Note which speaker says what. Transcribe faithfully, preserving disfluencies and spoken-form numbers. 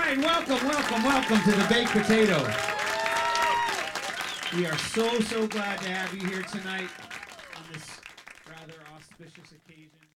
Speaker 1: right, welcome, welcome, welcome to the Baked Potato. We are so, so glad to have you here tonight on this rather auspicious occasion.